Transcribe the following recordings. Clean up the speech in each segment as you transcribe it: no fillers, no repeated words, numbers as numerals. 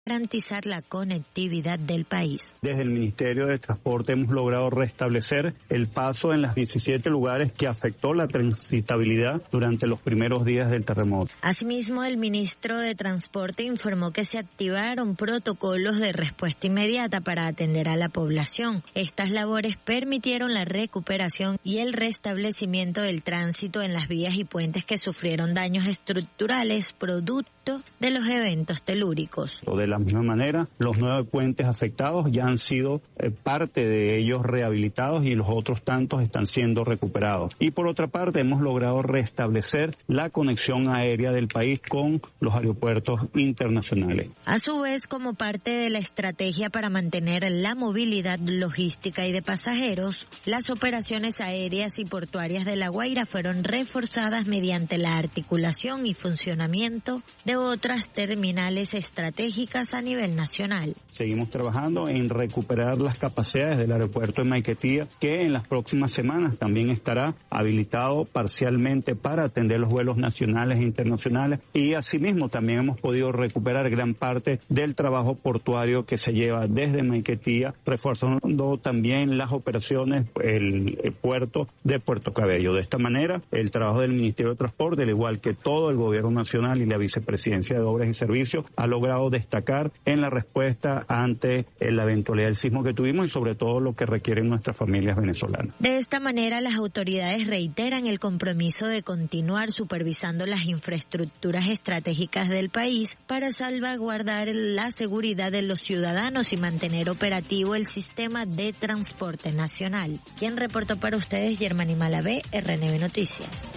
garantizar la conectividad del país. Desde el Ministerio de Transporte hemos logrado restablecer el paso en los 17 lugares que afectó la transitabilidad durante los primeros días del terremoto. Asimismo, el ministro de Transporte informó que se activaron protocolos de respuesta inmediata para atender a la población. Estas labores permitieron la recuperación y el restablecimiento del tránsito en las vías y puentes que sufrieron daños estructurales producto de los eventos telúricos. De la misma manera, los 9 puentes afectados ya han sido parte de ellos rehabilitados y los otros tantos están siendo recuperados. Y por otra parte, hemos logrado restablecer la conexión aérea del país con los aeropuertos internacionales. A su vez, como parte de la estrategia para mantener la movilidad logística y de pasajeros, las operaciones aéreas y portuarias de La Guaira fueron reforzadas mediante la articulación y funcionamiento de otras terminales estratégicas a nivel nacional. Seguimos trabajando en recuperar las capacidades del aeropuerto de Maiquetía, que en las próximas semanas también estará habilitado parcialmente para atender los vuelos nacionales e internacionales, y asimismo también hemos podido recuperar gran parte del trabajo portuario que se lleva desde Maiquetía, reforzando también las operaciones el puerto de Puerto Cabello. De esta manera, el trabajo del Ministerio de Transporte, al igual que todo el Gobierno Nacional y la Vicepresidencia de Obras y Servicios, ha logrado destacar en la respuesta ante la eventualidad del sismo que tuvimos y sobre todo lo que requieren nuestras familias venezolanas. De esta manera, las autoridades reiteran el compromiso de continuar supervisando las infraestructuras estratégicas del país para salvaguardar la seguridad de los ciudadanos y mantener operativo el sistema de transporte nacional. Quien reportó para ustedes, Germany Malavé, RNB Noticias.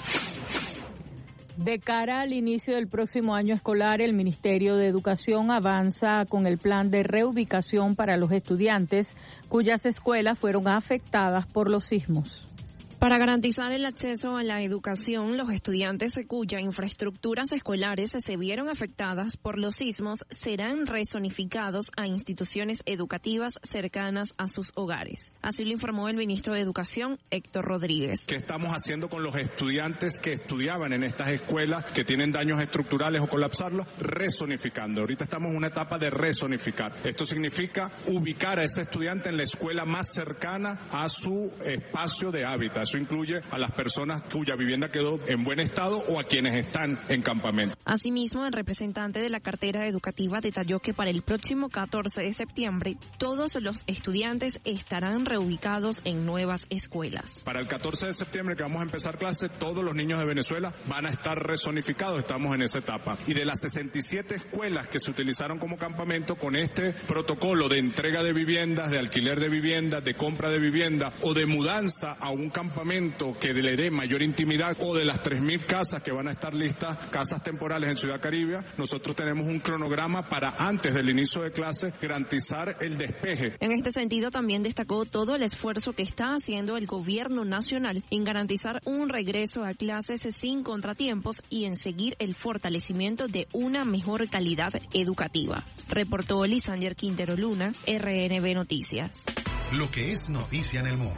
De cara al inicio del próximo año escolar, el Ministerio de Educación avanza con el plan de reubicación para los estudiantes cuyas escuelas fueron afectadas por los sismos. Para garantizar el acceso a la educación, los estudiantes cuyas infraestructuras escolares se vieron afectadas por los sismos serán rezonificados a instituciones educativas cercanas a sus hogares. Así lo informó el ministro de Educación, Héctor Rodríguez. ¿Qué estamos haciendo con los estudiantes que estudiaban en estas escuelas que tienen daños estructurales o colapsarlos? Rezonificando. Ahorita estamos en una etapa de rezonificar. Esto significa ubicar a ese estudiante en la escuela más cercana a su espacio de hábitat. Eso incluye a las personas cuya vivienda quedó en buen estado o a quienes están en campamento. Asimismo, el representante de la cartera educativa detalló que para el próximo 14 de septiembre todos los estudiantes estarán reubicados en nuevas escuelas. Para el 14 de septiembre que vamos a empezar clase, todos los niños de Venezuela van a estar rezonificados, estamos en esa etapa. Y de las 67 escuelas que se utilizaron como campamento, con este protocolo de entrega de viviendas, de alquiler de viviendas, de compra de vivienda o de mudanza a un campamento que le dé mayor intimidad, o de las 3.000 casas que van a estar listas, casas temporales en Ciudad Caribe, nosotros tenemos un cronograma para antes del inicio de clase garantizar el despeje. En este sentido también destacó todo el esfuerzo que está haciendo el gobierno nacional en garantizar un regreso a clases sin contratiempos y en seguir el fortalecimiento de una mejor calidad educativa. Reportó Lisander Quintero Luna, RNB Noticias. Lo que es noticia en el mundo.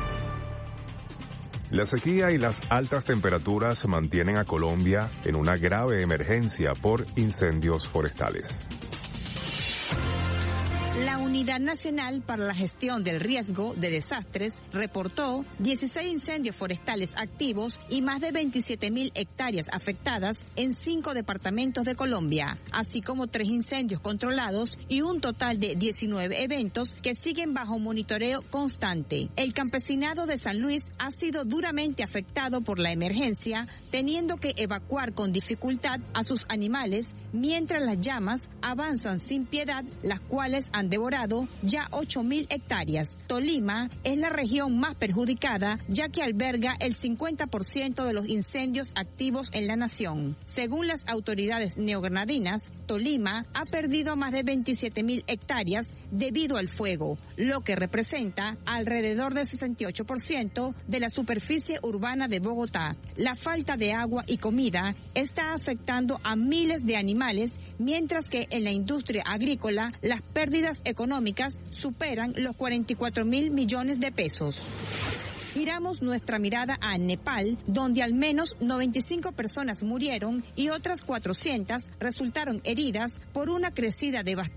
La sequía y las altas temperaturas mantienen a Colombia en una grave emergencia por incendios forestales. La Unidad Nacional para la Gestión del Riesgo de Desastres reportó 16 incendios forestales activos y más de 27.000 hectáreas afectadas en 5 departamentos de Colombia, así como 3 incendios controlados y un total de 19 eventos que siguen bajo monitoreo constante. El campesinado de San Luis ha sido duramente afectado por la emergencia, teniendo que evacuar con dificultad a sus animales mientras las llamas avanzan sin piedad, las cuales han devorado ya 8.000 hectáreas. Tolima es la región más perjudicada, ya que alberga el 50% de los incendios activos en la nación. Según las autoridades neogranadinas, Tolima ha perdido más de 27.000 hectáreas debido al fuego, lo que representa alrededor del 68% de la superficie urbana de Bogotá. La falta de agua y comida está afectando a miles de animales, mientras que en la industria agrícola las pérdidas económicas superan los 44.000 millones de pesos. Giramos nuestra mirada a Nepal, donde al menos 95 personas murieron y otras 400 resultaron heridas por una crecida devastadora